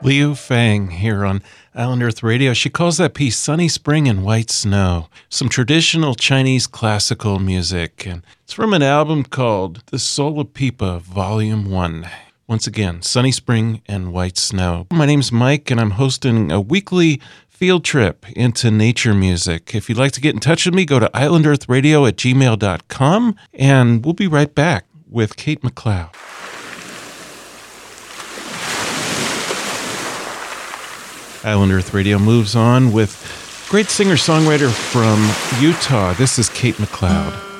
Liu Fang here on Island Earth Radio. She calls that piece Sunny Spring and White Snow, some traditional Chinese classical music. And it's from an album called The Solapipa Volume 1. Once again, Sunny Spring and White Snow. My name's Mike, and I'm hosting a weekly field trip into nature music. If you'd like to get in touch with me, go to islandearthradio@gmail.com, and we'll be right back with Kate McLeod. Island Earth Radio moves on with great singer-songwriter from Utah. This is Kate McLeod.